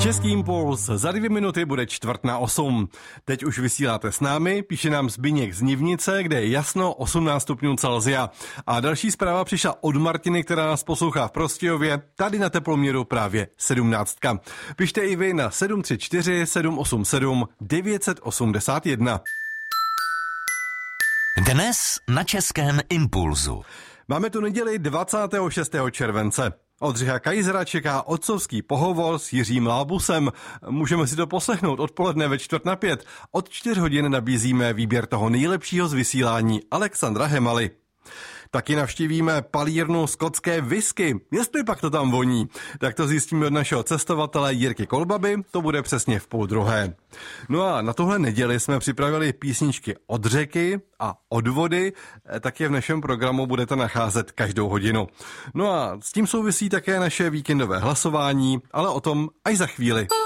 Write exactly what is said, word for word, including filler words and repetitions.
Český impuls za dvě minuty bude čtvrt na osm. Teď už vysíláte s námi, píše nám Zbyněk z Nivnice, kde je jasno osmnáct stupňů Celsia. A další zpráva přišla od Martiny, která nás poslouchá v Prostějově, tady na teploměru právě sedmnáctka. Pište i vy na sedm tři čtyři sedm osm sedm devět osm jedna. Dnes na Českém impulzu. Máme tu neděli dvacátého šestého července. Oldřicha Kajzera čeká otcovský pohovor s Jiřím Lábusem. Můžeme si to poslechnout odpoledne ve čtvrt na pět. Od čtyř hodin nabízíme výběr toho nejlepšího z vysílání Alexandra Hemaly. Taky navštívíme palírnu skotské whisky. Jestli pak to tam voní, tak to zjistíme od našeho cestovatele Jirky Kolbaby, to bude přesně v půl druhé. No a na tohle neděli jsme připravili písničky od řeky a od vody, tak je v našem programu budete nacházet každou hodinu. No a s tím souvisí také naše víkendové hlasování, ale o tom až za chvíli.